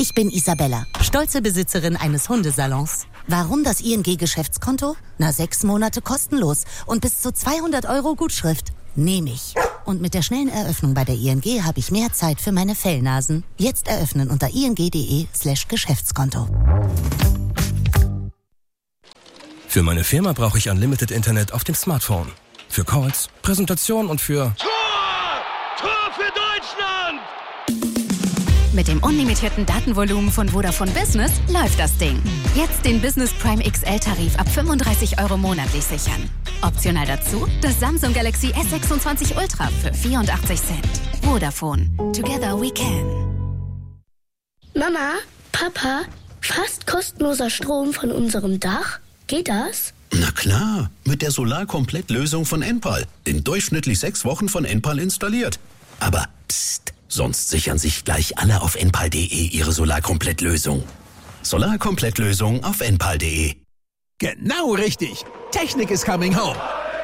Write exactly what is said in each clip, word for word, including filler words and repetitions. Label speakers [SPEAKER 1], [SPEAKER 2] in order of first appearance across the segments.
[SPEAKER 1] Ich bin Isabella, stolze Besitzerin eines Hundesalons. Warum das I N G-Geschäftskonto? Na, sechs Monate kostenlos und bis zu zweihundert Euro Gutschrift. Nehme ich. Und mit der schnellen Eröffnung bei der I N G habe ich mehr Zeit für meine Fellnasen. Jetzt eröffnen unter ing.de slash Geschäftskonto.
[SPEAKER 2] Für meine Firma brauche ich Unlimited Internet auf dem Smartphone. Für Calls, Präsentation und für...
[SPEAKER 3] Tor! Tor für Deutschland!
[SPEAKER 4] Mit dem unlimitierten Datenvolumen von Vodafone Business läuft das Ding. Jetzt den Business Prime X L-Tarif ab fünfunddreißig Euro monatlich sichern. Optional dazu das Samsung Galaxy S sechsundzwanzig Ultra für vierundachtzig Cent. Vodafone. Together we can.
[SPEAKER 5] Mama, Papa, fast kostenloser Strom von unserem Dach? Geht das?
[SPEAKER 6] Na klar, mit der Solar-Komplett-Lösung von Enpal. In durchschnittlich sechs Wochen von Enpal installiert. Aber psst, sonst sichern sich gleich alle auf enpal punkt de ihre Solar-Komplett-Lösung. Solar-Komplett-Lösung auf enpal punkt de.
[SPEAKER 7] Genau richtig. Technik is coming home.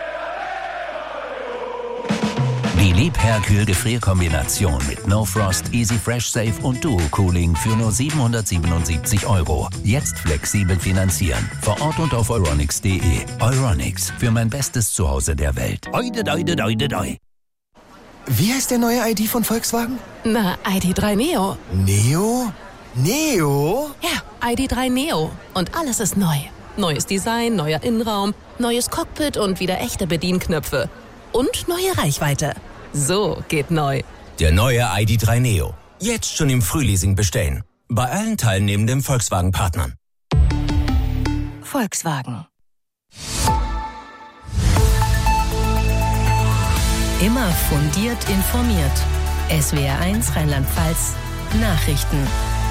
[SPEAKER 8] Die Liebherr-Kühl-Gefrierkombination mit No Frost, Easy Fresh Safe und Duo Cooling für nur siebenhundertsiebenundsiebzig Euro. Jetzt flexibel finanzieren. Vor Ort und auf euronics punkt de. Euronics, für mein bestes Zuhause der Welt. Oide, oide, oide, oide.
[SPEAKER 7] Wie heißt der neue I D von Volkswagen?
[SPEAKER 9] Na, I D drei Neo.
[SPEAKER 7] Neo? Neo?
[SPEAKER 9] Ja, I D drei Neo. Und alles ist neu. Neues Design, neuer Innenraum, neues Cockpit und wieder echte Bedienknöpfe. Und neue Reichweite. So geht neu.
[SPEAKER 10] Der neue I D drei Neo. Jetzt schon im Frühleasing bestellen. Bei allen teilnehmenden Volkswagen-Partnern.
[SPEAKER 9] Volkswagen.
[SPEAKER 11] Immer fundiert informiert. S W R eins Rheinland-Pfalz Nachrichten.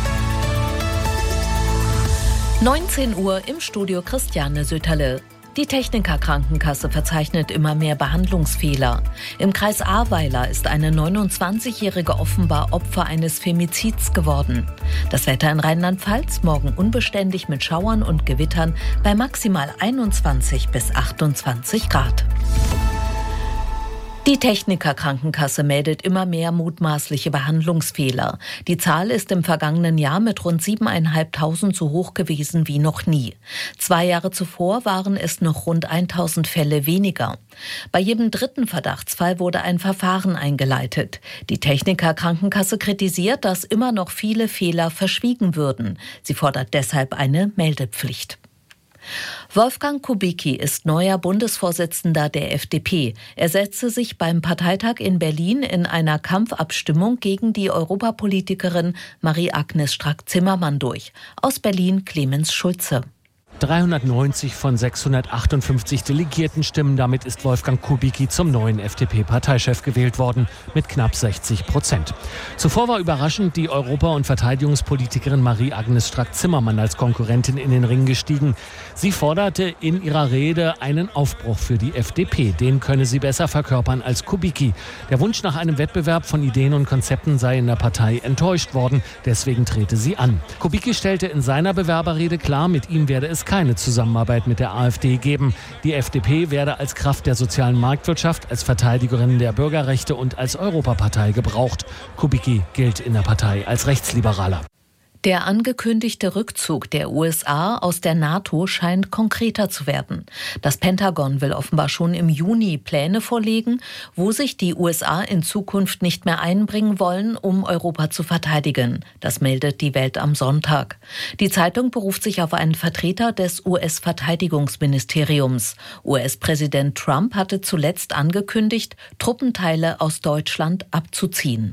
[SPEAKER 11] neunzehn Uhr im Studio Christiane Söterle. Die Techniker Krankenkasse verzeichnet immer mehr Behandlungsfehler. Im Kreis Ahrweiler ist eine neunundzwanzigjährige offenbar Opfer eines Femizids geworden. Das Wetter in Rheinland-Pfalz morgen unbeständig mit Schauern und Gewittern bei maximal einundzwanzig bis achtundzwanzig Grad. Die Techniker Krankenkasse meldet immer mehr mutmaßliche Behandlungsfehler. Die Zahl ist im vergangenen Jahr mit rund siebentausendfünfhundert so hoch gewesen wie noch nie. Zwei Jahre zuvor waren es noch rund tausend Fälle weniger. Bei jedem dritten Verdachtsfall wurde ein Verfahren eingeleitet. Die Techniker Krankenkasse kritisiert, dass immer noch viele Fehler verschwiegen würden. Sie fordert deshalb eine Meldepflicht. Wolfgang Kubicki ist neuer Bundesvorsitzender der F D P. Er setzte sich beim Parteitag in Berlin in einer Kampfabstimmung gegen die Europapolitikerin Marie-Agnes Strack-Zimmermann durch. Aus Berlin Clemens Schulze.
[SPEAKER 12] dreihundertneunzig von sechshundertachtundfünfzig Delegierten stimmen. Damit ist Wolfgang Kubicki zum neuen F D P-Parteichef gewählt worden, mit knapp sechzig Prozent. Zuvor war überraschend die Europa- und Verteidigungspolitikerin Marie-Agnes Strack-Zimmermann als Konkurrentin in den Ring gestiegen. Sie forderte in ihrer Rede einen Aufbruch für die F D P. Den könne sie besser verkörpern als Kubicki. Der Wunsch nach einem Wettbewerb von Ideen und Konzepten sei in der Partei enttäuscht worden. Deswegen trete sie an. Kubicki stellte in seiner Bewerberrede klar, mit ihm werde es keine Zusammenarbeit mit der AfD geben. Die F D P werde als Kraft der sozialen Marktwirtschaft, als Verteidigerin der Bürgerrechte und als Europapartei gebraucht. Kubicki gilt in der Partei als Rechtsliberaler.
[SPEAKER 11] Der angekündigte Rückzug der U S A aus der NATO scheint konkreter zu werden. Das Pentagon will offenbar schon im Juni Pläne vorlegen, wo sich die U S A in Zukunft nicht mehr einbringen wollen, um Europa zu verteidigen. Das meldet die Welt am Sonntag. Die Zeitung beruft sich auf einen Vertreter des U S-Verteidigungsministeriums. U S-Präsident Trump hatte zuletzt angekündigt, Truppenteile aus Deutschland abzuziehen.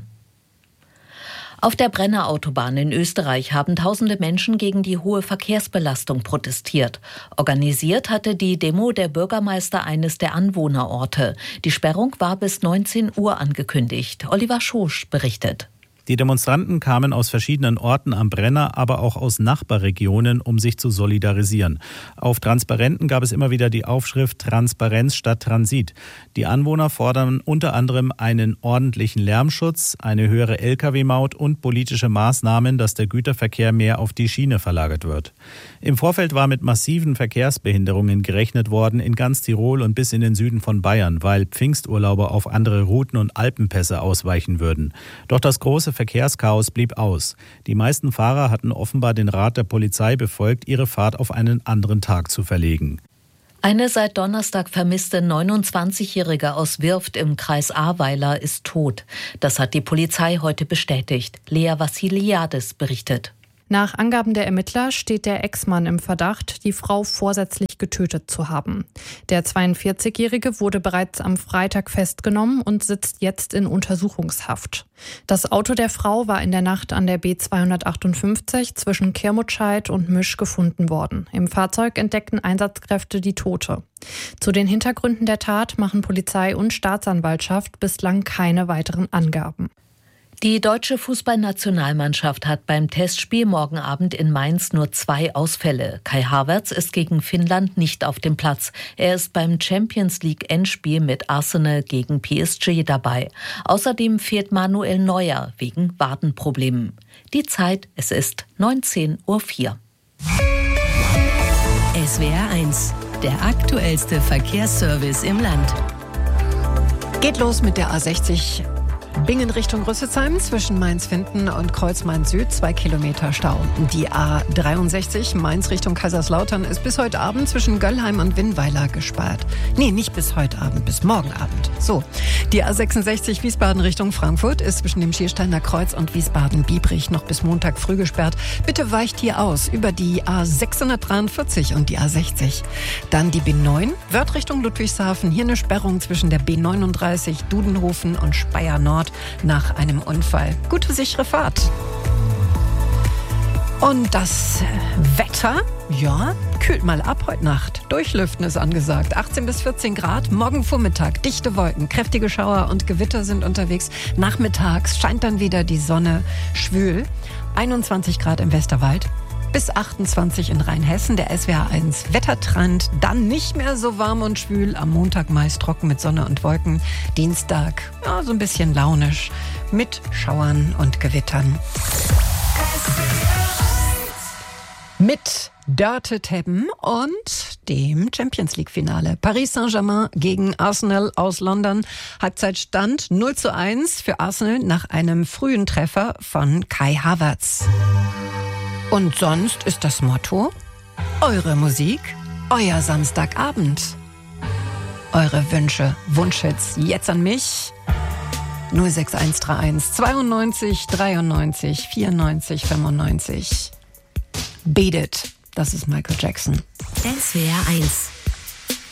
[SPEAKER 11] Auf der Brenner Autobahn in Österreich haben tausende Menschen gegen die hohe Verkehrsbelastung protestiert. Organisiert hatte die Demo der Bürgermeister eines der Anwohnerorte. Die Sperrung war bis neunzehn Uhr angekündigt. Oliver Schosch berichtet.
[SPEAKER 13] Die Demonstranten kamen aus verschiedenen Orten am Brenner, aber auch aus Nachbarregionen, um sich zu solidarisieren. Auf Transparenten gab es immer wieder die Aufschrift Transparenz statt Transit. Die Anwohner fordern unter anderem einen ordentlichen Lärmschutz, eine höhere L K W-Maut und politische Maßnahmen, dass der Güterverkehr mehr auf die Schiene verlagert wird. Im Vorfeld war mit massiven Verkehrsbehinderungen gerechnet worden in ganz Tirol und bis in den Süden von Bayern, weil Pfingsturlauber auf andere Routen und Alpenpässe ausweichen würden. Doch das große Verkehrschaos blieb aus. Die meisten Fahrer hatten offenbar den Rat der Polizei befolgt, ihre Fahrt auf einen anderen Tag zu verlegen.
[SPEAKER 11] Eine seit Donnerstag vermisste neunundzwanzigjährige aus Wirft im Kreis Ahrweiler ist tot. Das hat die Polizei heute bestätigt. Lea Vassiliadis berichtet.
[SPEAKER 14] Nach Angaben der Ermittler steht der Ex-Mann im Verdacht, die Frau vorsätzlich getötet zu haben. Der zweiundvierzigjährige wurde bereits am Freitag festgenommen und sitzt jetzt in Untersuchungshaft. Das Auto der Frau war in der Nacht an der B zweihundertachtundfünfzig zwischen Kirmutscheid und Misch gefunden worden. Im Fahrzeug entdeckten Einsatzkräfte die Tote. Zu den Hintergründen der Tat machen Polizei und Staatsanwaltschaft bislang keine weiteren Angaben.
[SPEAKER 11] Die deutsche Fußballnationalmannschaft hat beim Testspiel morgen Abend in Mainz nur zwei Ausfälle. Kai Havertz ist gegen Finnland nicht auf dem Platz. Er ist beim Champions-League-Endspiel mit Arsenal gegen P S G dabei. Außerdem fehlt Manuel Neuer wegen Wadenproblemen. Die Zeit, es ist neunzehn Uhr vier.
[SPEAKER 15] S W R eins, der aktuellste Verkehrsservice im Land.
[SPEAKER 16] Geht los mit der A sechzig. Bingen Richtung Rüsselsheim zwischen Mainz-Winden und Kreuz-Main-Süd, zwei Kilometer Stau. Die A dreiundsechzig Mainz Richtung Kaiserslautern ist bis heute Abend zwischen Göllheim und Winnweiler gesperrt. Nee, nicht bis heute Abend, bis morgen Abend. So, die A sechsundsechzig Wiesbaden Richtung Frankfurt ist zwischen dem Schiersteiner Kreuz und Wiesbaden-Biebrich noch bis Montag früh gesperrt. Bitte weicht hier aus über die A sechshundertdreiundvierzig und die A sechzig. Dann die B neun, Wörth Richtung Ludwigshafen. Hier eine Sperrung zwischen der B neununddreißig Dudenhofen und Speyer Nord nach einem Unfall. Gute, sichere Fahrt. Und das Wetter, ja, kühlt mal ab heute Nacht. Durchlüften ist angesagt. achtzehn bis vierzehn Grad. Morgen Vormittag dichte Wolken, kräftige Schauer und Gewitter sind unterwegs. Nachmittags scheint dann wieder die Sonne schwül. einundzwanzig Grad im Westerwald. Bis achtundzwanzig in Rheinhessen, der S W R eins Wettertrend. Dann nicht mehr so warm und schwül. Am Montag meist trocken mit Sonne und Wolken. Dienstag, ja, so ein bisschen launisch mit Schauern und Gewittern. Mit Dörte Teppen und dem Champions-League-Finale. Paris Saint-Germain gegen Arsenal aus London. Halbzeitstand null zu eins für Arsenal nach einem frühen Treffer von Kai Havertz. Und sonst ist das Motto: eure Musik, euer Samstagabend. Eure Wünsche, Wunschhits jetzt an mich. null sechs eins drei eins zweiundneunzig dreiundneunzig vierundneunzig fünfundneunzig. Beat It, das ist Michael Jackson.
[SPEAKER 15] S W R eins